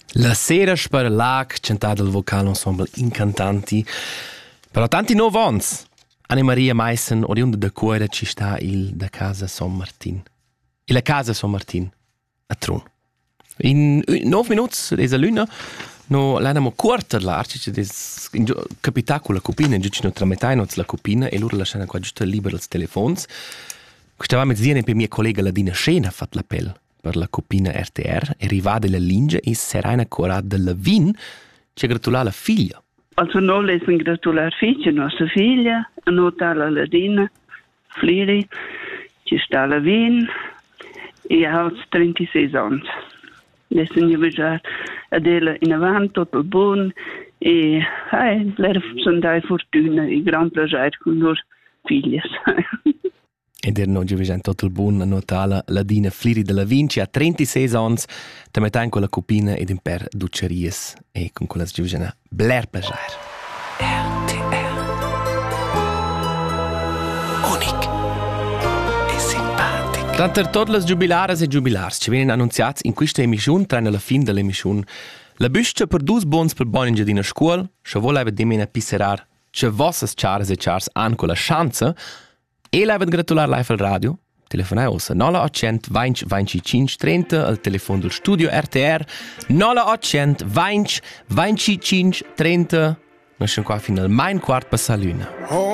La sera per l'ac, cantada il vocal ensemble Incantanti. Però tanti novons. Anne-Maria Meissen, oriunda da Cuera ci sta il da Casa San Martin. E la Casa San Martin, a Tron. In 9 minuti, desa luna, no l'anamo corta l'arci, c'è des capità con la copina, in giù ci no trametai noz la copina, e loro lasciano qua giusto libero els telefons. Stavamo ziene per mia collega Ladina Scena fatto l'appell per la copina RTR, è arrivata la linea e Serena Corrad de Lavin ci gratula la figlia. Also noi le gratular figlia, nostra figlia, nota la Ladina, Fliri, ci sta Lavin, e ha 36 anni. Adesso io già ad ella in avanti, tutto il buon, e lei sono dai fortuna, e gran piacere con loro figlie. Ed er no giovegen tot il bun a notala Ladina Fliri de Lavin, ci ha 36 anni, te metain con la copina ed in per duceries e con quella giovegena bler plager. RTR Unic e simpatic. Tanter tot las jubilaras e jubilars ci vienen annunziats in questa emission, traina la fin dell'emission. La büscia per 2 bons per buon ingedina scuol, se voleva dimena pisserar, ce vossas charas e chars han con la chance. E l'avete gratular live al radio, telefonai ossa 0800 20 25 30 al telefono del studio RTR 0800 20 25 30. Noi siamo qua fino al main quart passa luna.